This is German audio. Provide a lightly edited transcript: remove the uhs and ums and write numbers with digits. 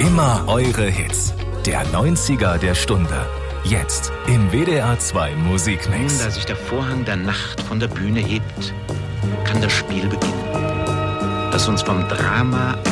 Immer eure Hits. Der 90er der Stunde. Jetzt im WDR 2 Musikmix. Nun, da sich der Vorhang der Nacht von der Bühne hebt, kann das Spiel beginnen, das uns vom Drama